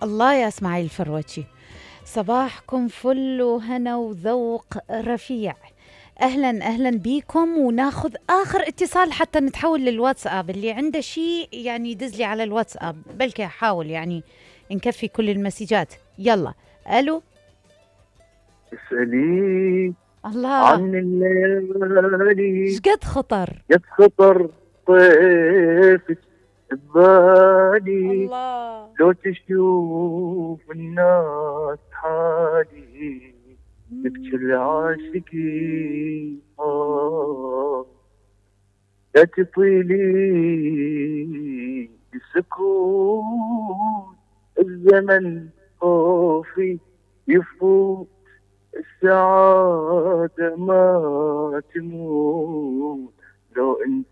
الله يا اسماعيل الفروتشي، صباحكم فل وهنا وذوق رفيع. اهلا اهلا بيكم، وناخذ اخر اتصال حتى نتحول للواتساب. اللي عنده شيء يعني يدز لي على الواتساب، بلكي احاول يعني نكفي كل المسجات. يلا. الو. اسألي الله، عن الليالي شقد خطر. قد خطر طيفك ببالي، الله. لو تشوف الناس حالي تبكي العاشقين لا تطيلي السكون، الزمن خوفي يفوت، السعادة ما تموت لو انت